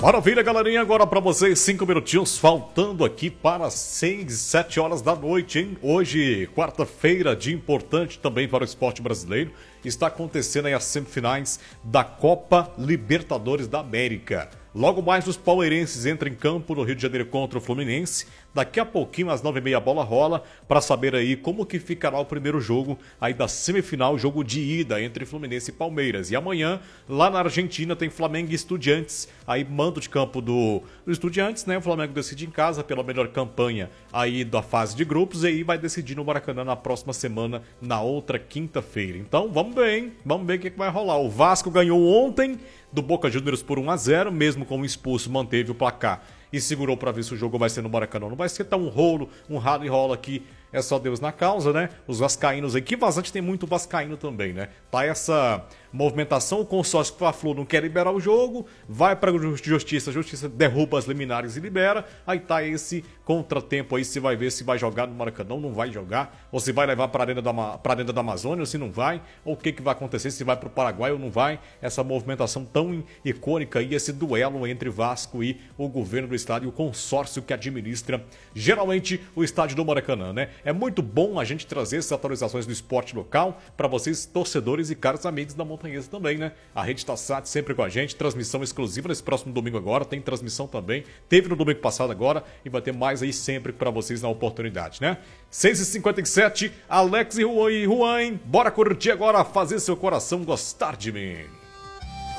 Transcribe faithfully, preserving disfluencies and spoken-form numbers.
Maravilha, galerinha, agora pra vocês, cinco minutinhos faltando aqui para seis, sete horas da noite, hein? Hoje, quarta-feira, dia importante também para o esporte brasileiro, está acontecendo aí as semifinais da Copa Libertadores da América. Logo mais os palmeirenses entram em campo no Rio de Janeiro contra o Fluminense. Daqui a pouquinho, às nove e meia, a bola rola para saber aí como que ficará o primeiro jogo aí da semifinal, jogo de ida entre Fluminense e Palmeiras. E amanhã, lá na Argentina, tem Flamengo e Estudiantes, aí mando de campo do, do Estudiantes, né? O Flamengo decide em casa pela melhor campanha aí da fase de grupos e aí vai decidir no Maracanã na próxima semana, na outra quinta-feira. Então, vamos ver, hein? Vamos ver o que, que vai rolar. O Vasco ganhou ontem do Boca Juniors por um a zero, mesmo com o expulso, manteve o placar e segurou para ver se o jogo vai ser no Maracanã. Não vai ser tão um rolo, um ralo e rola aqui, é só Deus na causa, né? Os vascaínos aí, que Vazante tem muito vascaíno também, né? Tá essa movimentação, o consórcio Fla-Flu não quer liberar o jogo, vai para justiça, a justiça derruba as liminares e libera, aí tá esse contratempo aí, se vai ver se vai jogar no Maracanã ou não vai jogar, ou se vai levar para a arena da, pra arena da Amazônia ou se não vai, ou o que que vai acontecer, se vai para o Paraguai ou não vai, essa movimentação tão icônica aí, esse duelo entre Vasco e o governo do estado e o consórcio que administra geralmente o estádio do Maracanã, né? É muito bom a gente trazer essas atualizações do esporte local para vocês, torcedores e caros amigos da Montanhesa também, né? A Rede Tassat sempre com a gente, transmissão exclusiva nesse próximo domingo agora, tem transmissão também, teve no domingo passado agora e vai ter mais aí sempre para vocês na oportunidade, né? seis e cinquenta e sete, Alex e Juan, e Juan, bora curtir agora, fazer seu coração gostar de mim.